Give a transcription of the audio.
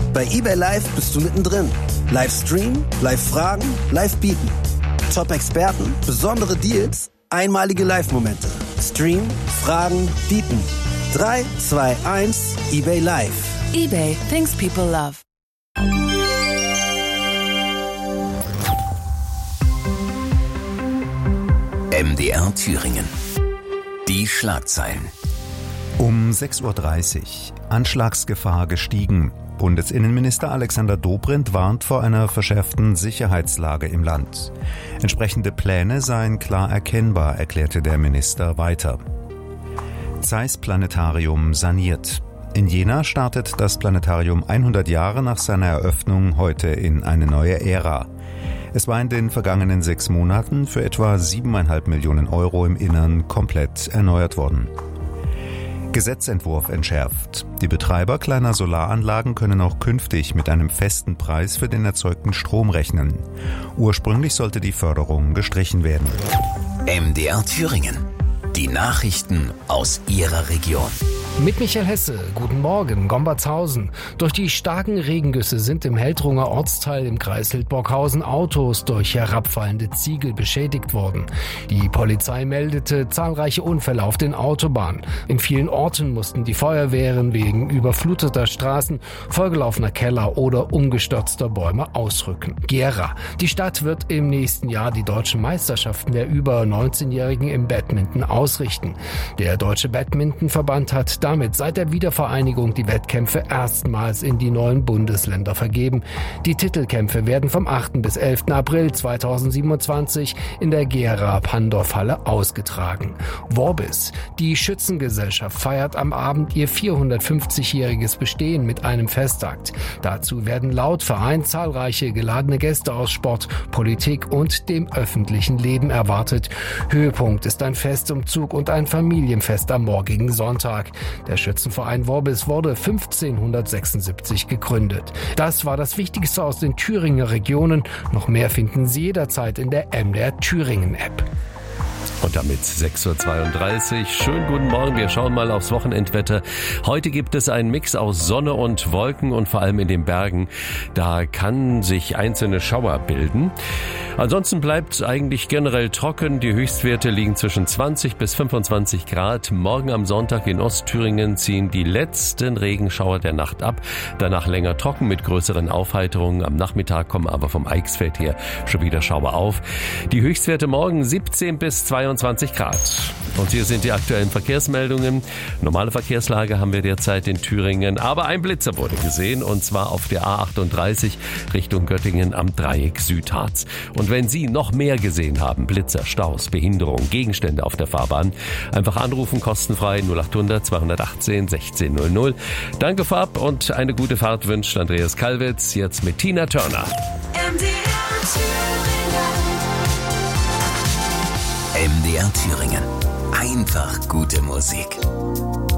Bei eBay Live bist du mittendrin. Live streamen, live fragen, live bieten. Top-Experten, besondere Deals, einmalige Live-Momente. Stream, fragen, bieten. 3, 2, 1, eBay Live. eBay, things people love. MDR Thüringen. Die Schlagzeilen. Um 6:30 Uhr. Anschlagsgefahr gestiegen. Bundesinnenminister Alexander Dobrindt warnt vor einer verschärften Sicherheitslage im Land. Entsprechende Pläne seien klar erkennbar, erklärte der Minister weiter. Zeiss Planetarium saniert. In Jena startet das Planetarium 100 Jahre nach seiner Eröffnung heute in eine neue Ära. Es war in den vergangenen 6 Monaten für etwa 7,5 Millionen Euro im Innern komplett erneuert worden. Gesetzentwurf entschärft. Die Betreiber kleiner Solaranlagen können auch künftig mit einem festen Preis für den erzeugten Strom rechnen. Ursprünglich sollte die Förderung gestrichen werden. MDR Thüringen. Die Nachrichten aus Ihrer Region. Mit Michael Hesse, guten Morgen, Gombertshausen. Durch die starken Regengüsse sind im Heltrunger Ortsteil im Kreis Hildburghausen Autos durch herabfallende Ziegel beschädigt worden. Die Polizei meldete zahlreiche Unfälle auf den Autobahnen. In vielen Orten mussten die Feuerwehren wegen überfluteter Straßen, vollgelaufener Keller oder umgestürzter Bäume ausrücken. Gera. Die Stadt wird im nächsten Jahr die deutschen Meisterschaften der über 19-Jährigen im Badminton ausrichten. Der Deutsche Badmintonverband hat damit seit der Wiedervereinigung die Wettkämpfe erstmals in die neuen Bundesländer vergeben. Die Titelkämpfe werden vom 8. bis 11. April 2027 in der Gera-Pandorf-Halle ausgetragen. Worbis. Die Schützengesellschaft feiert am Abend ihr 450-jähriges Bestehen mit einem Festakt. Dazu werden laut Verein zahlreiche geladene Gäste aus Sport, Politik und dem öffentlichen Leben erwartet. Höhepunkt ist ein Festumzug und ein Familienfest am morgigen Sonntag. Der Schützenverein Worbis wurde 1576 gegründet. Das war das Wichtigste aus den Thüringer Regionen. Noch mehr finden Sie jederzeit in der MDR Thüringen App. Und damit 6:32 Uhr. Schönen guten Morgen. Wir schauen mal aufs Wochenendwetter. Heute gibt es einen Mix aus Sonne und Wolken und vor allem in den Bergen. Da kann sich einzelne Schauer bilden. Ansonsten bleibt eigentlich generell trocken. Die Höchstwerte liegen zwischen 20 bis 25 Grad. Morgen am Sonntag in Ostthüringen ziehen die letzten Regenschauer der Nacht ab. Danach länger trocken mit größeren Aufheiterungen. Am Nachmittag kommen aber vom Eichsfeld her schon wieder Schauer auf. Die Höchstwerte morgen 17 bis 22 Grad. Und hier sind die aktuellen Verkehrsmeldungen. Normale Verkehrslage haben wir derzeit in Thüringen, aber ein Blitzer wurde gesehen, und zwar auf der A38 Richtung Göttingen am Dreieck Südharz. Und wenn Sie noch mehr gesehen haben, Blitzer, Staus, Behinderung, Gegenstände auf der Fahrbahn, einfach anrufen, kostenfrei 0800 218 1600. Danke vorab und eine gute Fahrt wünscht Andreas Kalwitz, jetzt mit Tina Turner. MDR Thüringen. Einfach gute Musik.